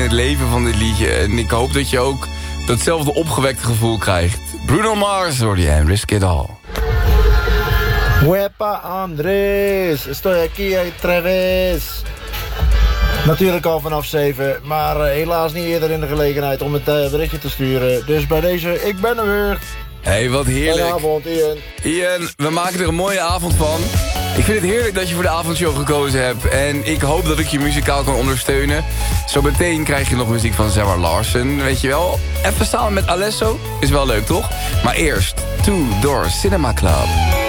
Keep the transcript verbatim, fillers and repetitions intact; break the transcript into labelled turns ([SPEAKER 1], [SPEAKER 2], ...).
[SPEAKER 1] het leven van dit liedje. En ik hoop dat je ook datzelfde opgewekte gevoel krijgt. Bruno Mars, hoor je en Risk It All.
[SPEAKER 2] Wepa Andres, estoy aquí otra vez. Natuurlijk al vanaf zeven, maar uh, helaas niet eerder in de gelegenheid om het uh, berichtje te sturen. Dus bij deze, ik ben er weer.
[SPEAKER 1] Hé, hey, wat heerlijk.
[SPEAKER 2] Goedenavond, Ian.
[SPEAKER 1] Ian, we maken er een mooie avond van. Ik vind het heerlijk dat je voor de avondshow gekozen hebt. En ik hoop dat ik je muzikaal kan ondersteunen. Zo meteen krijg je nog muziek van Sarah Larsen, weet je wel. Even samen met Alesso, is wel leuk toch? Maar eerst, Two Door Cinema Club.